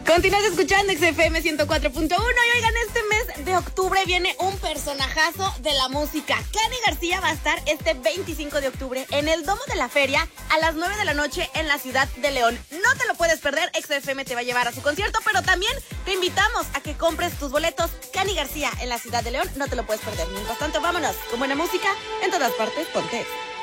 Continúas escuchando XFM 104.1 y oigan, este mes de octubre viene un personajazo de la música. Kenny García va a estar este 25 de octubre en el Domo de la Feria a las 9 de la noche en la ciudad de León. No te lo puedes perder, XFM te va a llevar a su concierto, pero también te invitamos a que compres tus boletos. Kenny García en la ciudad de León, no te lo puedes perder. Mientras tanto, vámonos con buena música en todas partes, ponte.